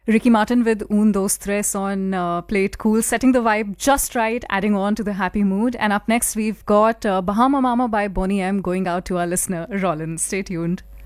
Ricky Martin with Un Dos Tres on Play It Cool, setting the vibe just right, adding on to the happy mood. And up next, we've got Bahama Mama by Boney M going out to our listener, Rollin. Stay tuned.